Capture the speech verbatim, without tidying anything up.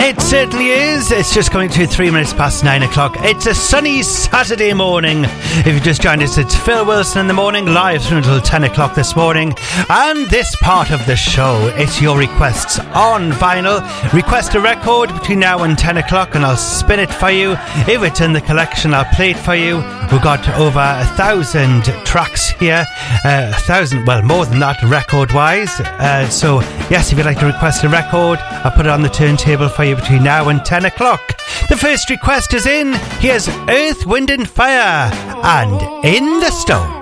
It certainly is. It's just coming to three minutes past nine o'clock. It's a sunny Saturday morning. If you just joined us, it's Phil Wilson in the morning, live through until ten o'clock this morning. And this part of the show, it's your requests on vinyl. Request a record between now and ten o'clock and I'll spin it for you. If it's in the collection, I'll play it for you. We've got over a thousand tracks here. Uh, a thousand, well, more than that record-wise. Uh, so, yes, if you'd like to request a record, I'll put it on the turntable for you between now and ten o'clock. The first request is in. Here's Earth, Wind and Fire and In the Stone.